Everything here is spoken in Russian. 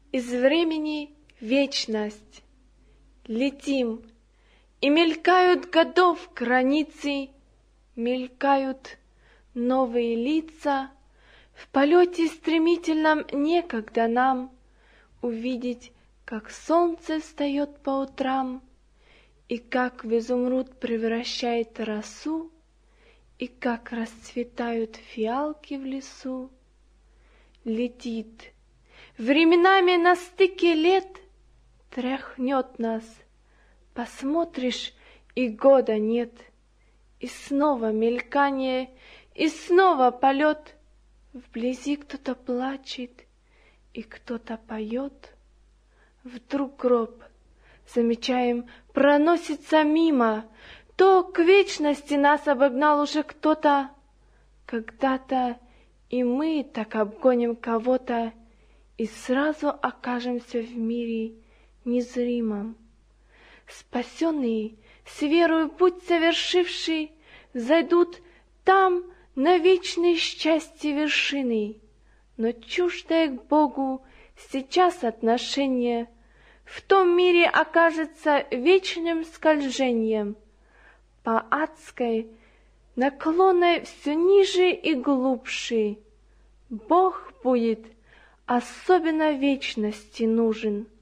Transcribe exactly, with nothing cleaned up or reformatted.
Из времени вечность. Летим, и мелькают годов границы, мелькают новые лица. В полете стремительном некогда нам увидеть, как солнце встает по утрам, и как в изумруд превращает росу, и как расцветают фиалки в лесу. Летит, временами на стыке лет тряхнет нас, посмотришь, и года нет, и снова мелькание, и снова полет. Вблизи кто-то плачет, и кто-то поет. Вдруг гроб, замечаем, проносится мимо, то к вечности нас обогнал уже кто-то. Когда-то и мы так обгоним кого-то, и сразу окажемся в мире незримом. Спасенные, с верою путь совершившие, зайдут там на вечные счастья вершины. Но чуждое к Богу сейчас отношение в том мире окажется вечным скольжением по адской, наклонной все ниже и глубже. Бог будет особенно вечности нужен.